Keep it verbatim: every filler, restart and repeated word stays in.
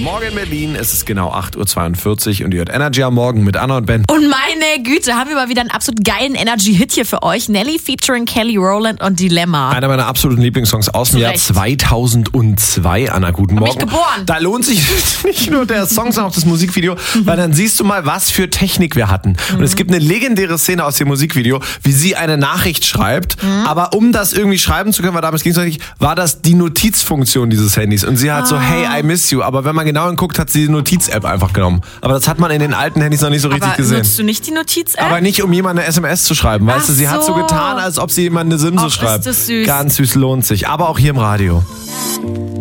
Morgen in Berlin, es ist genau acht Uhr zweiundvierzig und ihr hört Energy am Morgen mit Anna und Ben. Und meine Güte, haben wir mal wieder einen absolut geilen Energy-Hit hier für euch. Nelly featuring Kelly Rowland und Dilemma. Einer meiner absoluten Lieblingssongs aus dem Jahr Recht. zweitausendzwei. Anna, guten Morgen. Hab ich geboren. Da lohnt sich nicht nur der Song, sondern auch das Musikvideo, weil dann siehst du mal, was für Technik wir hatten. Und es gibt eine legendäre Szene aus dem Musikvideo, wie sie eine Nachricht schreibt, aber um das irgendwie schreiben zu können, weil damals ging es noch nicht, war das die Notizfunktion dieses Handys. Und sie hat so, hey, I miss you. Aber wenn man genau hinguckt, hat sie die Notiz-App einfach genommen. Aber das hat man in den alten Handys noch nicht so richtig Aber gesehen. nutzt du nicht die Notiz-App? Aber nicht, um jemand eine S M S zu schreiben, weißt Ach du? Sie hat so so. getan, als ob sie jemand eine Simse Och, ist schreibt. das süß. Ganz süß, lohnt sich. Aber auch hier im Radio.